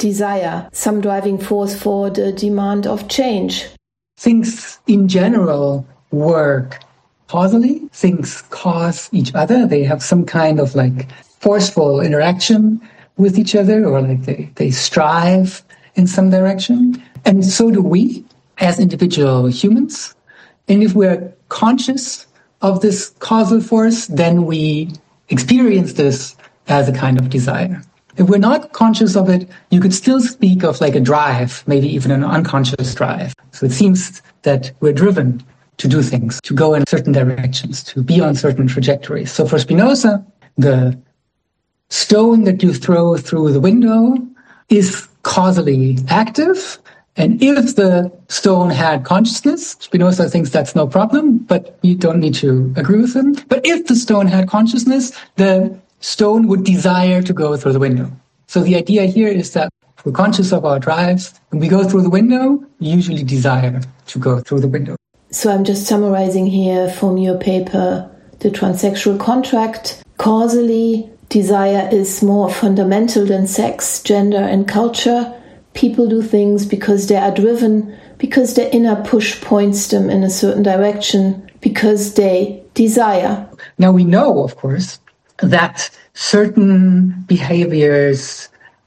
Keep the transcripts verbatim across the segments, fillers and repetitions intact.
desire some driving force for the demand of change? Things in general work causally. Things cause each other. They have some kind of like forceful interaction with each other, or like they, they strive in some direction. And so do we as individual humans. And if we're conscious of this causal force, then we experience this as a kind of desire. If we're not conscious of it, you could still speak of like a drive, maybe even an unconscious drive. So it seems that we're driven to do things, to go in certain directions, to be on certain trajectories. So for Spinoza, the stone that you throw through the window is causally active. And if the stone had consciousness, Spinoza thinks that's no problem, but you don't need to agree with him. But if the stone had consciousness, the stone would desire to go through the window. So the idea here is that we're conscious of our drives. When we go through the window, we usually desire to go through the window. So I'm just summarizing here from your paper, The Transsexual Contract. Causally, desire is more fundamental than sex, gender, and culture. People do things because they are driven, because their inner push points them in a certain direction, because they desire. Now we know, of course, that certain behaviors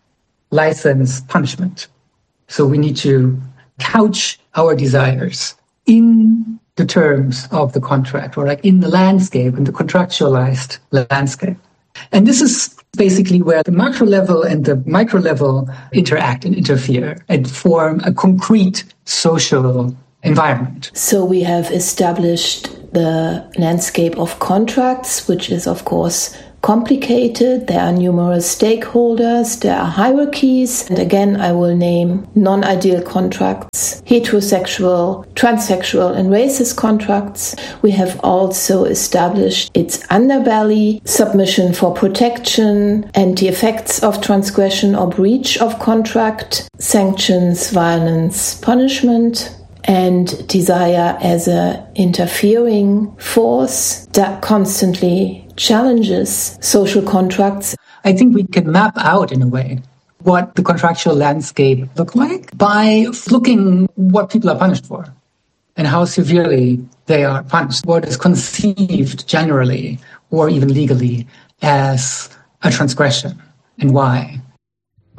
license punishment. So we need to couch our desires in the terms of the contract, or like in the landscape, in the contractualized landscape. And this is basically where the macro level and the micro level interact and interfere and form a concrete social environment. So we have established the landscape of contracts, which is, of course, complicated. There are numerous stakeholders, there are hierarchies, and again I will name non-ideal contracts, heterosexual, transsexual and racist contracts. We have also established its underbelly, submission for protection, and the effects of transgression or breach of contract, sanctions, violence, punishment, and desire as a interfering force that constantly challenges social contracts. I think we can map out, in a way, what the contractual landscape look like by looking what people are punished for and how severely they are punished. What is conceived generally or even legally as a transgression and why.